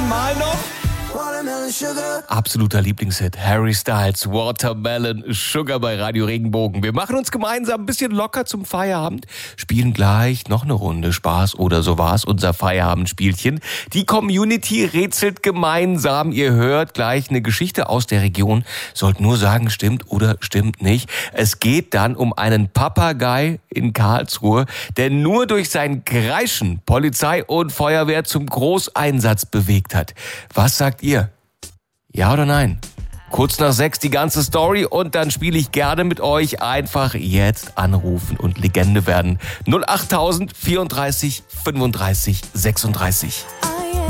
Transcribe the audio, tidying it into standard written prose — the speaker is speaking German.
einmal noch. Absoluter Lieblingshit, Harry Styles, Watermelon Sugar bei Radio Regenbogen. Wir machen uns gemeinsam ein bisschen locker zum Feierabend, spielen gleich noch eine Runde Spaß oder so war's, unser Feierabendspielchen. Die Community rätselt gemeinsam, ihr hört gleich eine Geschichte aus der Region, sollt nur sagen, stimmt oder stimmt nicht. Es geht dann um einen Papagei in Karlsruhe, der nur durch sein Kreischen Polizei und Feuerwehr zum Großeinsatz bewegt hat. Was sagt ihr? Ja oder nein? Kurz nach 6 die ganze Story und dann spiele ich gerne mit euch. Einfach jetzt anrufen und Legende werden. 08000 34 35 36.